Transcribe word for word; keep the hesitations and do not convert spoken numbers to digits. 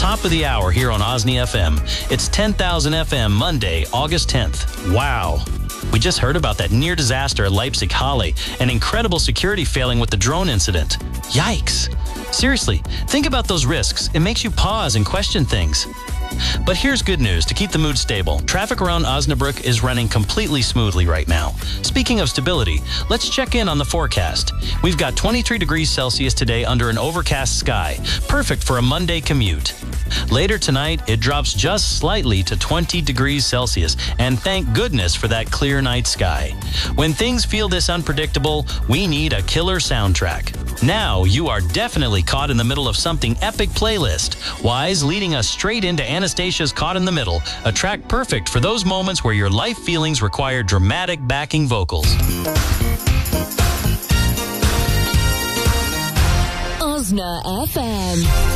top of the hour here on Osney F M. It's ten thousand F M, Monday, August tenth. Wow. We just heard about that near disaster at Leipzig-Halle, an incredible security failing with the drone incident. Yikes. Seriously, think about those risks. It makes you pause and question things. But here's good news to keep the mood stable. Traffic around Osnabrück is running completely smoothly right now. Speaking of stability, let's check in on the forecast. We've got twenty-three degrees Celsius today under an overcast sky, perfect for a Monday commute. Later tonight, it drops just slightly to twenty degrees Celsius, and thank goodness for that clear night sky. When things feel this unpredictable, we need a killer soundtrack. Now you are definitely caught in the middle of something epic playlist. Wise leading us straight into Anastasia's Caught in the Middle, a track perfect for those moments where your life feelings require dramatic backing vocals. Osna F M.